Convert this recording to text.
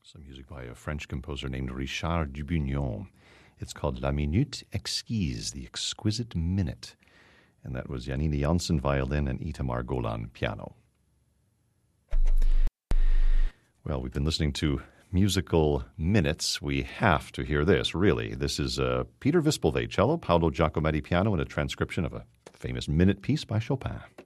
Some music by a French composer named Richard Dubugnon. It's called La Minute Exquise, the exquisite minute. And that was Janine Janssen, violin, and Itamar Golan, piano. Well, we've been listening to musical minutes. We have to hear this, really. This is Peter Vispalvey, cello, Paolo Giacometti, piano, and a transcription of a famous minute piece by Chopin.